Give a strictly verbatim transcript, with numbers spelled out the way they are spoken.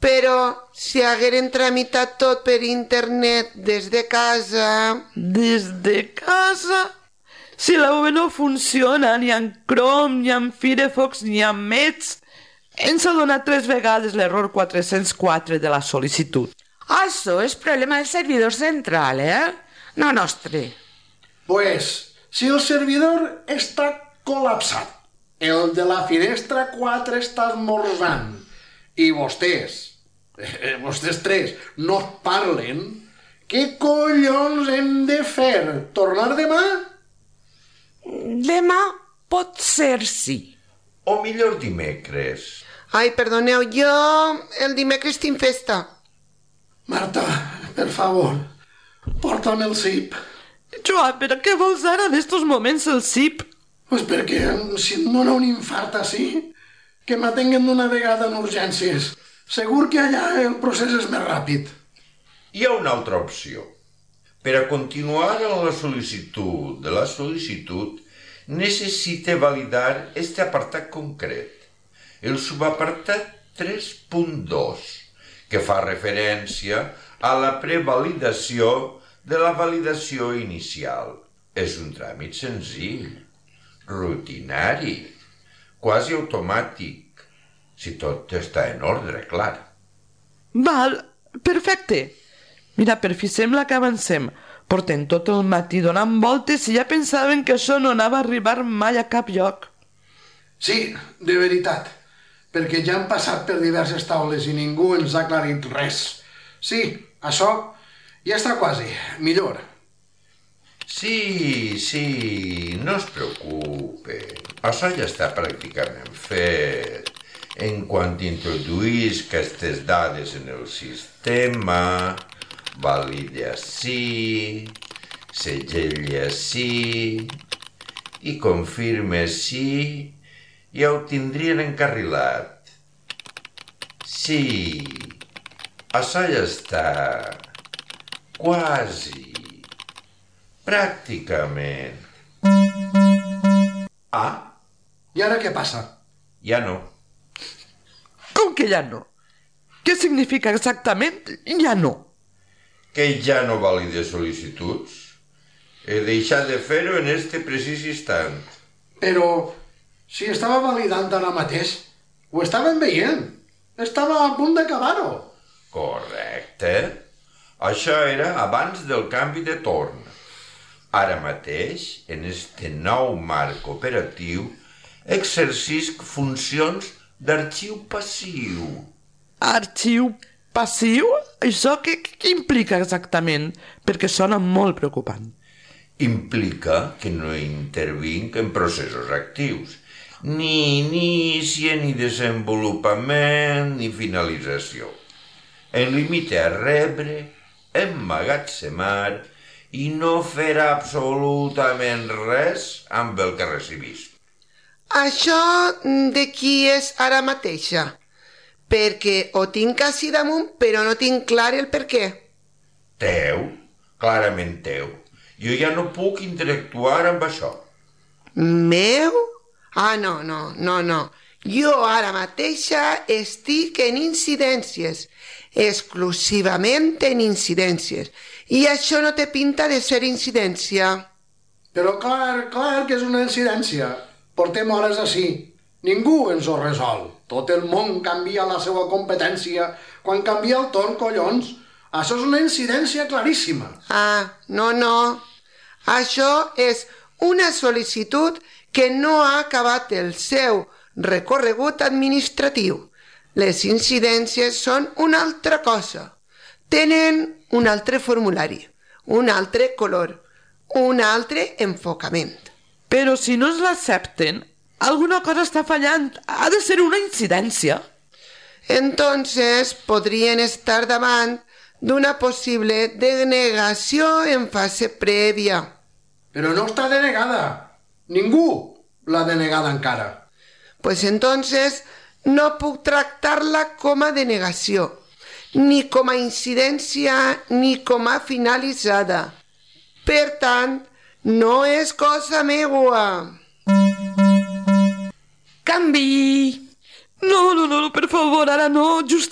Però si hagueren tramitat tot per internet des de casa... Des de casa? Si la web no funciona ni en Chrome, ni en Firefox, ni en Edge, ens ha donat tres vegades l'error quatre-cents quatre de la sol·licitud. Això és problema del servidor central, eh? No nostre. Pues, si el servidor està col·lapsat, el de la finestra quatre està esmorzant, i vostès, eh, vostès tres, no parlen, què collons hem de fer? Tornar demà? Demà pot ser sí. O millor dimecres. Ai, perdoneu, jo el dimecres tinc festa. Marta, per favor, porta'm el C I P. Joan, però què vols ara en estos moments el C I P? Pues perquè si em dóna un infart així, que m'atenguen d'una vegada en urgències. Segur que allà el procés és més ràpid. Hi ha una altra opció. Per a continuar amb la sol·licitud de la sol·licitud, necessita validar este apartat concret, el subapartat tres punt dos, que fa referència a la prevalidació de la validació inicial. És un tràmit senzill, rutinari, quasi automàtic, si tot està en ordre, clar. Val, perfecte. Mira, per fi sembla que avancem. Portem tot el matí donant voltes i ja pensaven que això no anava a arribar mai a cap lloc. Sí, de veritat, perquè ja han passat per diverses taules i ningú ens ha aclarit res. Sí, això ja està quasi, millor. Sí, sí, no es preocupe. Això ja està pràcticament fet. En quant introduïsc aquestes dades en el sistema, valide ací, segelle ací i confirme ací, ja ho tindrien encarrilat. Sí, això ja està. Quasi. Pràcticament. Ah, i ara què passa? Ja no. Com que ja no? Què significa exactament ja no? Que ja no valide sol·licituds. He deixat de fer-ho en este precís instant. Però si estava validant ara mateix, ho estàvem veient. Estava a punt d'acabar-ho. Correcte. Això era abans del canvi de torn. Ara mateix, en este nou marc operatiu, exercisc funcions d'arxiu passiu. Arxiu passiu? Això què, què implica exactament? Perquè sona molt preocupant. Implica que no intervinc en processos actius, ni inici, ni desenvolupament, ni finalització. Em limite a rebre, emmagatzemar i no fer absolutament res amb el que recibís. Això de qui és ara mateixa? Perquè ho tinc quasi damunt, però no tinc clar el per què. Teu, clarament teu. Jo ja no puc interactuar amb això. Meu? Ah, no, no, no, no. Jo ara mateixa estic en incidències, exclusivament en incidències. I això no té pinta de ser incidència. Però clar, clar que és una incidència. Portem hores així. Ningú ens ho resol. Tot el món canvia la seva competència quan canvia el torn, collons. Això és una incidència claríssima. Ah, no, no. Això és una sol·licitud que no ha acabat el seu recorregut administratiu. Les incidències són una altra cosa. Tenen un altre formulari, un altre color, un altre enfocament. Però si no es l'accepten, alguna cosa està fallant. Ha de ser una incidència. Entonces podrien estar davant d'una possible denegació en fase prèvia. Però no està denegada. Ningú l'ha denegada encara. Pues entonces no puc tractar-la com a denegació, ni com a incidència, ni com a finalitzada. Per tant, no és cosa meua. Canvi! No, no, no, per favor, ara no, just